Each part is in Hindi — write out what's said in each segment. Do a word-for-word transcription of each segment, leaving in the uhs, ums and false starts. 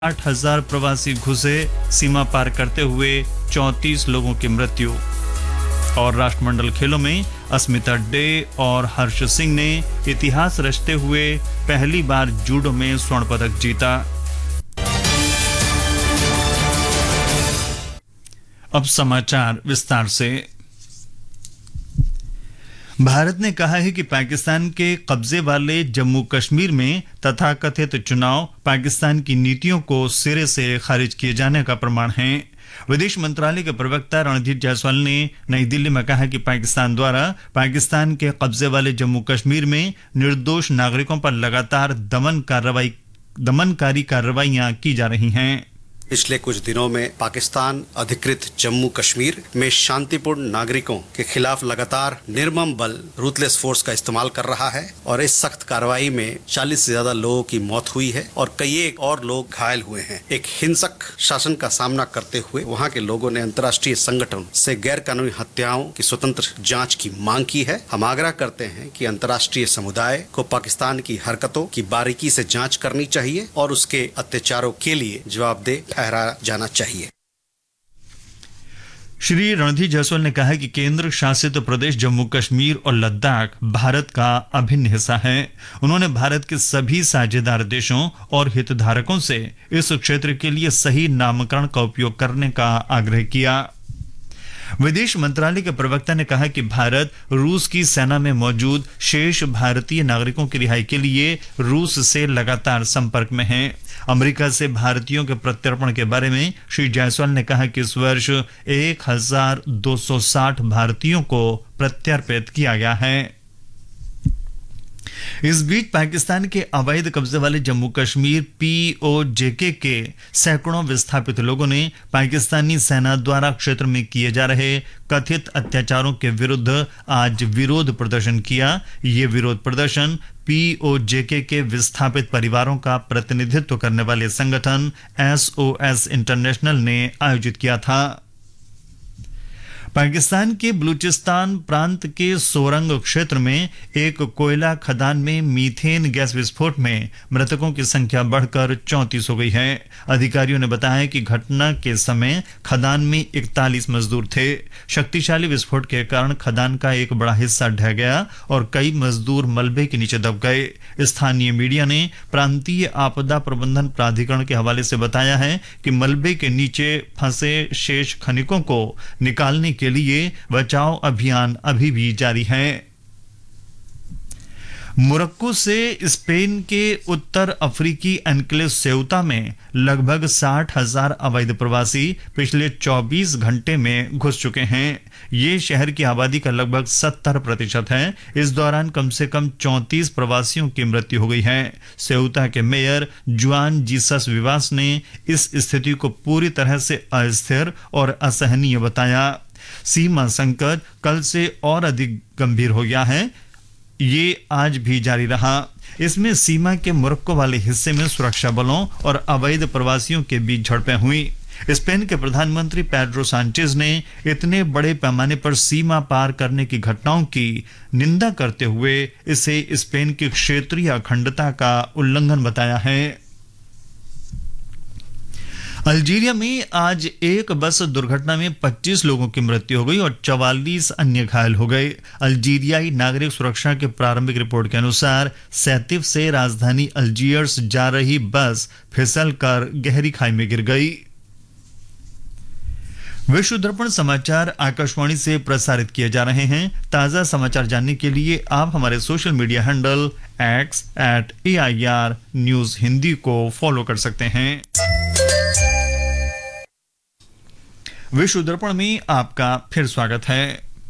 आठ हजार प्रवासी घुसे, सीमा पार करते हुए चौंतीस लोगों की मृत्यु। और राष्ट्रमंडल खेलों में अस्मिता डे और हर्ष सिंह ने इतिहास रचते हुए पहली बार जूडो में स्वर्ण पदक जीता। अब समाचार विस्तार से। भारत ने कहा है कि पाकिस्तान के कब्जे वाले जम्मू कश्मीर में तथाकथित चुनाव पाकिस्तान की नीतियों को सिरे से खारिज किए जाने का प्रमाण है। विदेश मंत्रालय के प्रवक्ता रणधीर जायसवाल ने नई दिल्ली में कहा कि पाकिस्तान द्वारा पाकिस्तान के कब्जे वाले जम्मू कश्मीर में निर्दोष नागरिकों पर लगातार दमन कार्रवाई दमनकारी कार्रवाइयां की जा रही हैं। पिछले कुछ दिनों में पाकिस्तान अधिकृत जम्मू कश्मीर में शांतिपूर्ण नागरिकों के खिलाफ लगातार निर्मम बल रूथलेस फोर्स का इस्तेमाल कर रहा है और इस सख्त कार्रवाई में चालीस से ज्यादा लोगों की मौत हुई है और कई एक और लोग घायल हुए हैं। एक हिंसक शासन का सामना करते हुए वहां के लोगों ने अंतर्राष्ट्रीय संगठन से गैर कानूनी हत्याओं की स्वतंत्र जांच की मांग की है। हम आग्रह करते हैं कि अंतर्राष्ट्रीय समुदाय को पाकिस्तान की हरकतों की बारीकी से जांच करनी चाहिए और उसके अत्याचारों के लिए जवाबदेह ठहराया जाना चाहिए। श्री रणधीर जायसवाल ने कहा कि केंद्र शासित प्रदेश जम्मू कश्मीर और लद्दाख भारत का अभिन्न हिस्सा है। उन्होंने भारत के सभी साझेदार देशों और हितधारकों से इस क्षेत्र के लिए सही नामकरण का उपयोग करने का आग्रह किया। विदेश मंत्रालय के प्रवक्ता ने कहा कि भारत रूस की सेना में मौजूद शेष भारतीय नागरिकों की रिहाई के लिए रूस से लगातार संपर्क में है। अमेरिका से भारतीयों के प्रत्यर्पण के बारे में श्री जायसवाल ने कहा कि इस वर्ष एक हजार दो सौ साठ भारतीयों को प्रत्यर्पित किया गया है। इस बीच पाकिस्तान के अवैध कब्जे वाले जम्मू कश्मीर पीओजेके के सैकड़ों विस्थापित लोगों ने पाकिस्तानी सेना द्वारा क्षेत्र में किए जा रहे कथित अत्याचारों के विरुद्ध आज विरोध प्रदर्शन किया। ये विरोध प्रदर्शन पीओजेके के विस्थापित परिवारों का प्रतिनिधित्व करने वाले संगठन एसओएस इंटरनेशनल ने आयोजित किया था। पाकिस्तान के बलूचिस्तान प्रांत के सोरंग क्षेत्र में एक कोयला खदान में मीथेन गैस विस्फोट में मृतकों की संख्या बढ़कर चौंतीस हो गई है। अधिकारियों ने बताया कि घटना के समय खदान में इकतालीस मजदूर थे। शक्तिशाली विस्फोट के कारण खदान का एक बड़ा हिस्सा ढह गया और कई मजदूर मलबे के नीचे दब गए। स्थानीय मीडिया ने प्रांतीय आपदा प्रबंधन प्राधिकरण के हवाले से बताया है कि मलबे के नीचे फंसे शेष खनिकों को निकालने के लिए बचाव अभियान अभी भी जारी है। मोरक्को से स्पेन के उत्तर अफ्रीकी एन्क्लेव सेउता में लगभग साठ हजार अवैध प्रवासी पिछले चौबीस घंटे में घुस चुके हैं। ये शहर की आबादी का लगभग सत्तर प्रतिशत है। इस दौरान कम से कम चौंतीस प्रवासियों की मृत्यु हो गई है। सेउता के मेयर जुआन जीसस विवास ने इस स्थिति को पूरी तरह से अस्थिर और असहनीय बताया। सीमा संकट कल से और अधिक गंभीर हो गया है। ये आज भी जारी रहा। इसमें सीमा के मोरक्को वाले हिस्से में सुरक्षा बलों और अवैध प्रवासियों के बीच झड़पें हुई। स्पेन के प्रधानमंत्री पेड्रो सांचेज ने इतने बड़े पैमाने पर सीमा पार करने की घटनाओं की निंदा करते हुए इसे स्पेन की क्षेत्रीय अखंडता का उल्लंघन बताया है। अल्जीरिया में आज एक बस दुर्घटना में पच्चीस लोगों की मृत्यु हो गई और चवालीस अन्य घायल हो गए। अल्जीरियाई नागरिक सुरक्षा की प्रारंभिक रिपोर्ट के अनुसार सैतिफ से राजधानी अल्जियर्स जा रही बस फिसलकर गहरी खाई में गिर गई। विश्व दर्पण समाचार आकाशवाणी से प्रसारित किए जा रहे हैं। ताजा समाचार जानने के लिए आप हमारे social media handle x eight A I R news Hindi को फॉलो कर सकते हैं। विश्व दर्पण में आपका फिर स्वागत है।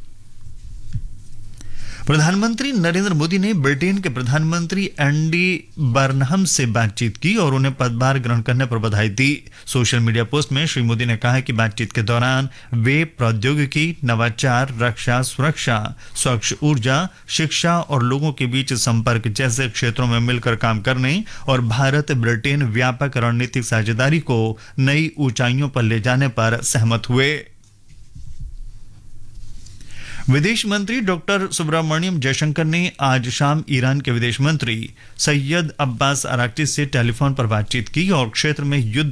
प्रधानमंत्री नरेंद्र मोदी ने ब्रिटेन के प्रधानमंत्री एंडी बर्नहम से बातचीत की और उन्हें पदभार ग्रहण करने पर बधाई दी। सोशल मीडिया पोस्ट में श्री मोदी ने कहा कि बातचीत के दौरान वे प्रौद्योगिकी, नवाचार, रक्षा, सुरक्षा, स्वच्छ ऊर्जा, शिक्षा और लोगों के बीच संपर्क जैसे क्षेत्रों में मिलकर काम करने और भारत ब्रिटेन व्यापक रणनीतिक साझेदारी को नई ऊंचाइयों पर ले जाने पर सहमत हुए। विदेश मंत्री डॉक्टर सुब्रमण्यम जयशंकर ने आज शाम ईरान के विदेश मंत्री सैयद अब्बास अराक्ची से टेलीफोन पर बातचीत की और क्षेत्र में युद्ध